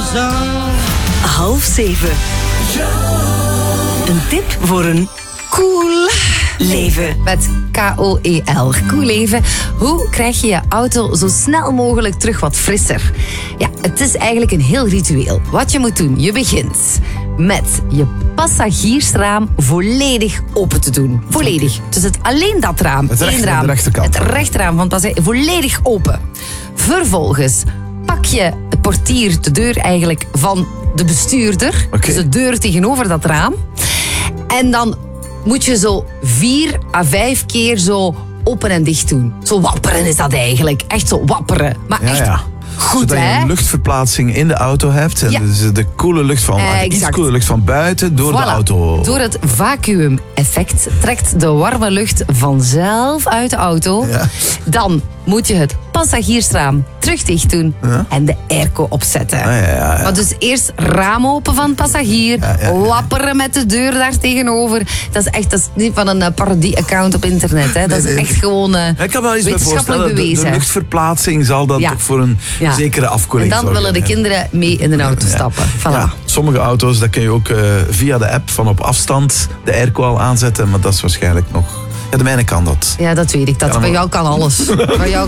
6:30. Een tip voor een cool leven. Met K-O-E-L. Cool leven. Hoe krijg je je auto zo snel mogelijk terug wat frisser? Ja, het is eigenlijk een heel ritueel. Wat je moet doen, je begint met je passagiersraam volledig open te doen. Volledig. Dus alleen dat raam. Het rechter, één raam. de rechterkant. Het rechterraam van het passagier volledig open. Vervolgens pak je het portier, de deur eigenlijk, van de bestuurder. Oké. Dus de deur tegenover dat raam. En dan moet je zo 4 à 5 keer zo open en dicht doen. Zo wapperen is dat eigenlijk. Echt zo wapperen. Maar echt goed, zodat je hè? een luchtverplaatsing in de auto hebt. En Ja. dus de koele lucht van, iets Exact. koele lucht van buiten door de Voilà. auto. Door het vacuüm-effect trekt de warme lucht vanzelf uit de auto. Ja. Dan moet je het passagiersraam terug dicht doen en de airco opzetten. Ja. Maar dus eerst raam open van het passagier, wapperen met de deur daar tegenover. Dat is niet van een parodie-account op internet. Hè. Dat is echt gewoon Ik kan wel iets bij wetenschappelijk voorstellen. bewezen. De luchtverplaatsing zal dan Ja. toch voor een Ja. zekere En afkoeling dan zorgen. willen de kinderen mee in de auto stappen. Voilà. Ja, sommige auto's, dat kun je ook via de app van op afstand de airco al aanzetten. Maar dat is waarschijnlijk nog... Ja, de mijne kan dat. Ja, dat weet ik. Bij jou kan alles. Bij jou